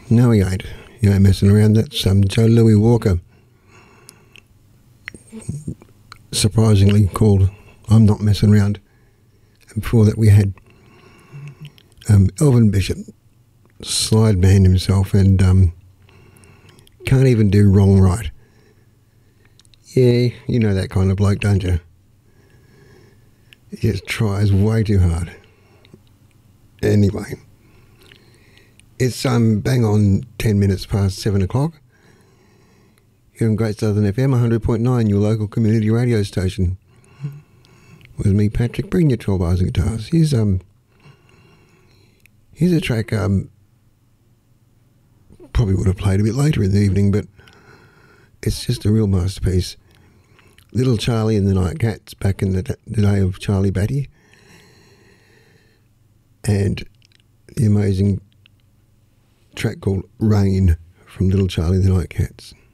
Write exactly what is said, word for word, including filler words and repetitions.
No, he ain't. He ain't messing around. That's um, Joe Louis Walker, surprisingly called I'm Not Messing Around. And before that we had um, Elvin Bishop, slide man himself, and um, can't even do wrong right. Yeah, you know that kind of bloke, don't you? He just tries way too hard. Anyway, it's um bang on ten minutes past seven o'clock. Here on Great Southern F M, one hundred point nine, your local community radio station. With me, Patrick, bring your twelve bars and guitars. Here's um, here's a track um, probably would have played a bit later in the evening, but it's just a real masterpiece. Little Charlie and the Nightcats, back in the, d- the day of Charlie Batty, and the amazing track called Rain from Little Charlie and the Nightcats.